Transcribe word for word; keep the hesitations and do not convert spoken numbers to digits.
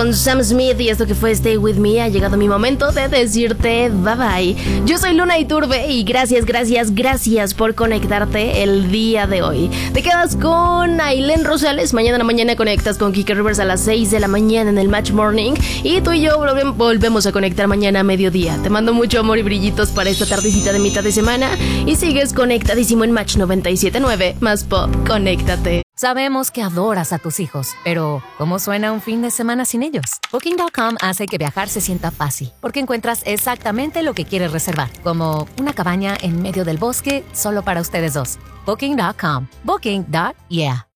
con Sam Smith y esto que fue Stay With Me. Ha llegado mi momento de decirte bye bye. Yo soy Luna Iturbe y gracias, gracias, gracias por conectarte el día de hoy. Te quedas con Ailén Rosales. Mañana en la mañana conectas con Kike Rivers a las seis de la mañana en el Match Morning. Y tú y yo volvemos a conectar mañana a mediodía. Te mando mucho amor y brillitos para esta tardecita de mitad de semana. Y sigues conectadísimo en Match noventa y siete punto nueve. Más pop, conéctate. Sabemos que adoras a tus hijos, pero ¿cómo suena un fin de semana sin ellos? Booking punto com hace que viajar se sienta fácil, porque encuentras exactamente lo que quieres reservar, como una cabaña en medio del bosque solo para ustedes dos. Booking punto com. Booking. Yeah.